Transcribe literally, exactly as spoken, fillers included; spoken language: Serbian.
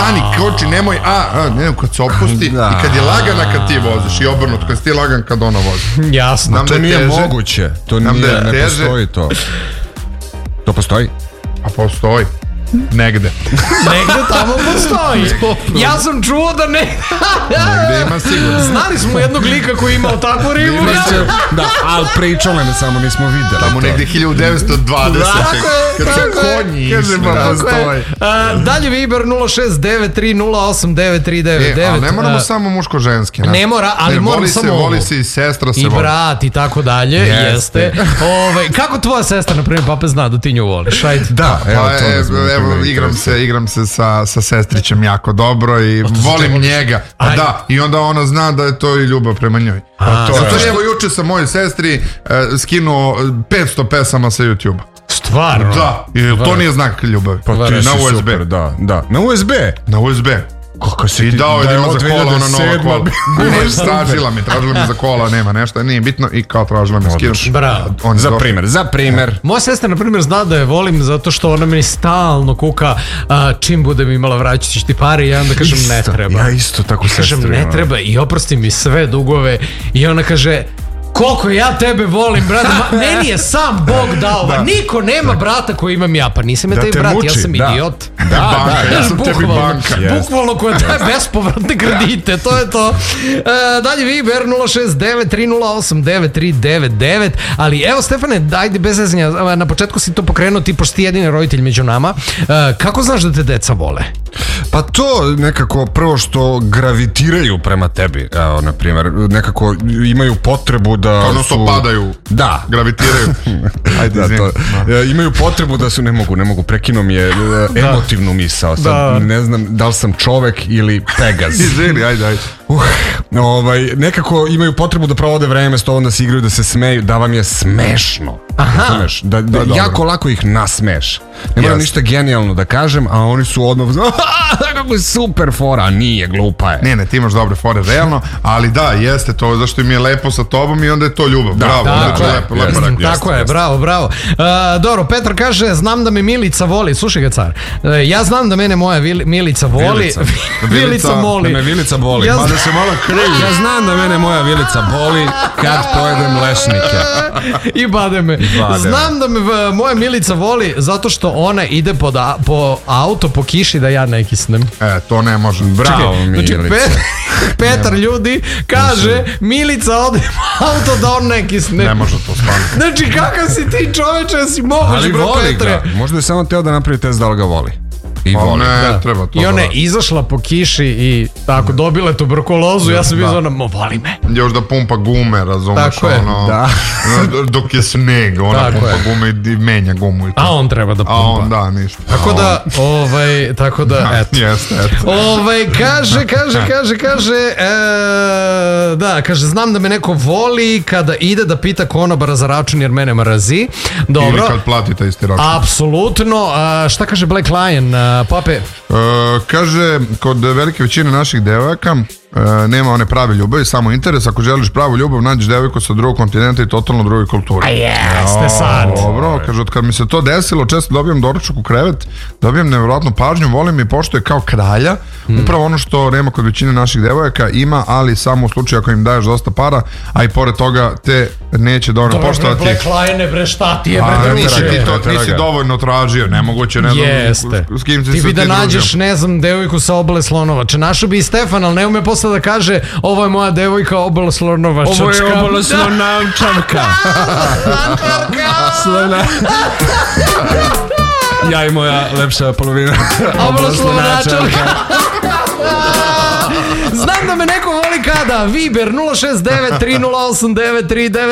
stani, koči, nemoj, a, a, ne, kad se opusti da. I kad je lagana kad ti voziš i obrnuto, kad si ti lagan kad ona vozi. Jasno. Nam to da nije teže. Moguće, to nije, ne teže. Postoji to. To postoji? A postoji. Negde. Negde tamo postoji. Ja sam čuo da ne... Negde ima sigurno. Znali smo jednog lika koji imao takvu ribu. Da, ali pričao me samo nismo videli. Tamo negde hiljadu devetsto dvadesete kad su konji išli. Dalje Viber nula šest devet tri nula osam devet tri devet devet. Ali ne moramo samo muško-ženski. Ne mora, ali moram samo ovo. Voli se i sestra se voli. I brat i tako dalje. Jeste. Kako tvoja sestra, na primjer, Pape, zna da ti nju voliš? Ajde. Da, evo to. Igram se, igram se sa, sa sestrićem jako dobro i volim njega. Pa aj. Da, i onda ona zna da je to i ljubav prema njoj. A, to zato je. Evo juče sam mojoj sestri uh, skinuo petsto pesama sa YouTube-a. Stvarno? Da, i to nije znak ljubavi. Pa ti na U S B. Super, da, da. Na U S B? Na U S B. Kako si i ti dao je da ima za kola, ona nova kola. Tražila mi, tražila mi za kola, nema nešto, nije bitno i kao tražila mi skinu. Bravo. Za primjer, za primjer. Moja sestra, na primjer, zna da je volim zato što ona meni stalno kuka a, čim budem imala vraćat ćeš ti pare i ja onda kažem isto, ne treba. Ja isto tako sestri. Kažem ne treba i oprosti mi sve dugove i ona kaže koliko ja tebe volim, brate, Ma, meni je sam Bog dao, da. Niko nema brata koji imam ja, pa nisam ja da tebi brat, muči. Ja sam da. Idiot. Da, da, da, ja sam tebi banka. Bukvalno koja daje bespovratne kredite, to je to. E, dalje Viber nula šest devet tri nula osam devet tri devet devet, ali evo Stefane, dajde bez zezanja, na početku si to pokrenuo, ti pošto ti jedini roditelj među nama, e, kako znaš da te deca vole? Pa to nekako prvo što gravitiraju prema tebi, evo, na primjer, nekako imaju potrebu da ono su... to padaju, da. Gravitiraju. Ajde, da, to, da. Imaju potrebu da su, ne mogu, ne mogu, prekinuo mi je da. Emotivnu misao, sad da. Ne znam da li sam čovek ili Pegaz. Izvini, ajde, ajde. Uh, ovaj, nekako imaju potrebu da provode vreme s tobom, da se igraju, da se smeju, da vam je smešno. Aha. Da, da, da jako lako ih nasmeš. Ne moram ništa genijalno da kažem, a oni su odmah kako je super fora, a nije, glupa je. Ne, ne, ti imaš dobre fore, realno, ali da, jeste to, zašto im je lepo sa tobom i onda je to ljubav. Da, bravo, da, znači, da, lepo, lepo, lepo, tako je, bravo, bravo. Uh, dobro, Petar kaže, znam da me Milica voli, slušaj ga car, uh, ja znam da mene moja vil, Milica voli, Vilica, Vilica moli. Da me Vilica boli, ja, da se malo krivi. Ja znam da mene moja Vilica boli kad pojedem lešnike. I bade me. Bade. Znam da me v, moja Milica voli zato što ona ide po, da, po auto po kiši da ja ne kisnem. E, to ne može. Bravo, Milica. Znači, Pe, Petar ljudi kaže Milica ode po auto da on ne kisne. Ne može to stvarno. Znači, kakav si ti čoveče, si moguš, bro, Petre. Možda je samo teo da napravi test da li ga voli. I voli. Ne, da. Treba to. I ona je izašla po kiši i tako dobila je tuberkulozu, ja sam bio zona, mo voli me. Još da pumpa gume, razumeš, tako ono, da. Dok je sneg, ona tako pumpa je. Gume i menja gumu i to. A on treba da pumpa. A on da, ništa. Tako da, ovaj, tako da, eto. Jeste, eto. Ovaj, kaže, kaže, kaže, kaže, e, da, kaže, znam da me neko voli kada ide da pita konobara za račun jer mene mrazi. Dobro. Ili kad platite isti račun. Apsolutno. A, šta kaže Black Lion? Pape? Uh, kaže, kod velike većine naših devojaka uh, nema one prave ljubavi, samo interes. Ako želiš pravu ljubav, nađeš devojku sa drugog kontinenta i totalno druge kulture. A jeste sad. Dobro, kaže, od kad mi se to desilo, često dobijem doručak u krevet, dobijem nevjerojatnu pažnju, volim i poštuje kao kralja. Mm. Upravo ono što nema kod većine naših devojaka, ima, ali samo u slučaju ako im daješ dosta para, a i pored toga te neće dovoljno poštovati. Black Lion, bre, šta ti je, bre, nisi, ti to, nisi dovoljno tražio, nemoguće, ne znam, jeste. S kim ti, ti bi da nađeš, družio. ne znam, devojku sa obale slonovače. Našao bi i Stefan, ali ne ume posle da kaže ovo je moja devojka obala slonovačačka. Ovo je obala slonavčanka. Slona. Ja i moja lepša polovina. Obala slonovačanka. Znam da me neko voli kada. Viber nula šest devet tri nula osam devet tri devet